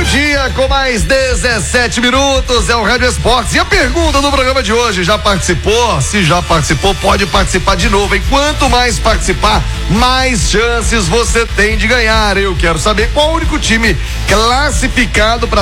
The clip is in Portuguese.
Meio-dia com mais 17 minutos, é o Rádio Esportes. E a pergunta do programa de hoje, já participou? Se já participou, pode participar de novo. E quanto mais participar, mais chances você tem de ganhar. Eu quero saber qual o único time classificado para